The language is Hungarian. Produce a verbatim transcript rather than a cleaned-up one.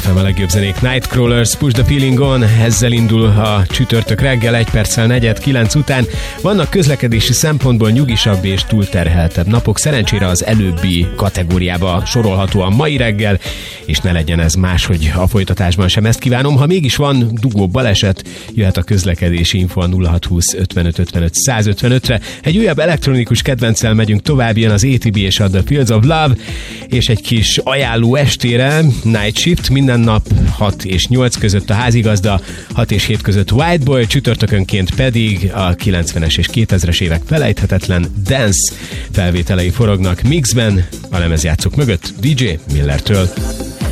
ef em a legjobb zenék. Nightcrawlers, Push the Feeling On, ezzel indul a csütörtök reggel, egy perccel negyed kilenc után. Vannak közlekedési szempontból nyugisabb és túlterheltebb napok, szerencsére az előbbi kategóriába sorolható a mai reggel, és ne legyen ez máshogy a folytatásban sem, ezt kívánom. Ha mégis van dugó baleset, jöhet a közlekedési info a nulla hat húsz ötvenöt ötvenöt száz ötvenötre. Egy újabb elektronikus kedvenccel megyünk tovább, jön az á té bé és a The Fields of Love, és egy kis ajánló estére, Night Shift, minden nap hat és nyolc között a házigazda, hat és hét között White Boy, csütörtökönként pedig a kilencvenes és kétezres évek felejthetetlen dance felvételei forognak mixben, a lemezjátszók mögött dé dzsé Millertől.